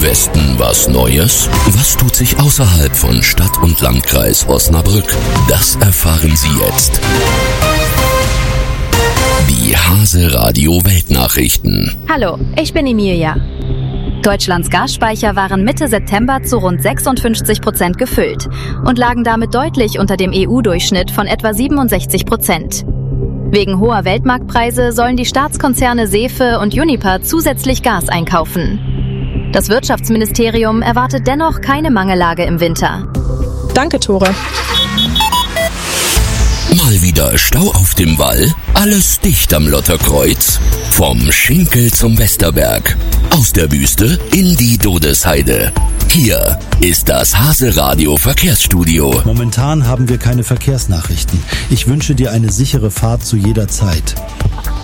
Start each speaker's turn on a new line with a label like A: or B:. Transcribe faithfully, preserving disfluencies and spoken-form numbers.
A: Westen was Neues? Was tut sich außerhalb von Stadt und Landkreis Osnabrück? Das erfahren Sie jetzt. Die Hase Radio Weltnachrichten.
B: Hallo, ich bin Emilia. Deutschlands Gasspeicher waren Mitte September zu rund sechsundfünfzig Prozent gefüllt und lagen damit deutlich unter dem E U-Durchschnitt von etwa siebenundsechzig Prozent. Wegen hoher Weltmarktpreise sollen die Staatskonzerne Sefe und Uniper zusätzlich Gas einkaufen. Das Wirtschaftsministerium erwartet dennoch keine Mangellage im Winter.
C: Danke, Tore.
A: Mal wieder Stau auf dem Wall, alles dicht am Lotterkreuz. Vom Schinkel zum Westerberg, aus der Wüste in die Dodesheide. Hier ist das Hase Radio Verkehrsstudio.
D: Momentan haben wir keine Verkehrsnachrichten. Ich wünsche dir eine sichere Fahrt zu jeder Zeit.